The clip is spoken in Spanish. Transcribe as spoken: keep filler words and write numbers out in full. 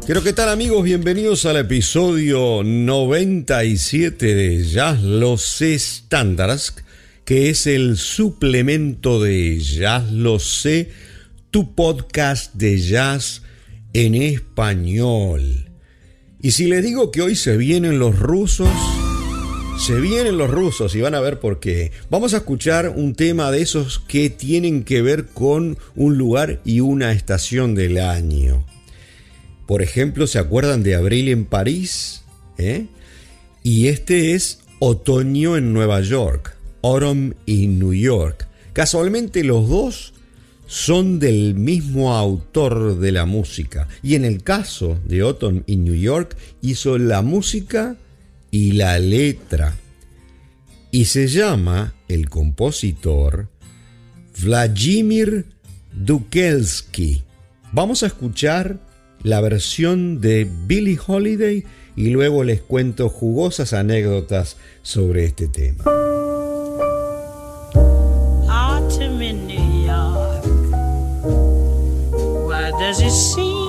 Pero ¿qué tal, amigos? Bienvenidos al episodio noventa y siete de Jazz Lo Sé Standards, que es el suplemento de Jazz Lo Sé, tu podcast de jazz en español. Y si les digo que hoy se vienen los rusos, se vienen los rusos y van a ver por qué. Vamos a escuchar un tema de esos que tienen que ver con un lugar y una estación del año. Por ejemplo, ¿se acuerdan de Abril en París? ¿Eh? Y este es Otoño en Nueva York, Autumn in New York. Casualmente los dos son del mismo autor de la música. Y en el caso de Autumn in New York, hizo la música y la letra. Y se llama el compositor Vladimir Dukelsky. Vamos a escuchar la versión de Billie Holiday y luego les cuento jugosas anécdotas sobre este tema. Autumn in New York, why does it seem